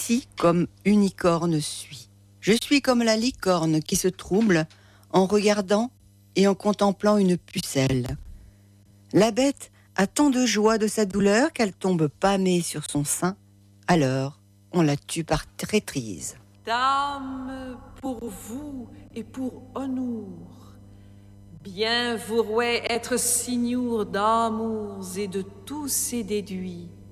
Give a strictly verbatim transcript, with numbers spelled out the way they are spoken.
Ici, comme unicorne suis. Je suis comme la licorne qui se trouble en regardant et en contemplant une pucelle. La bête a tant de joie de sa douleur qu'elle tombe pâmée sur son sein. Alors, on la tue par traîtrise. Dame, pour vous et pour Honour, bien vouerait être signour d'amours et de tous ses déduits.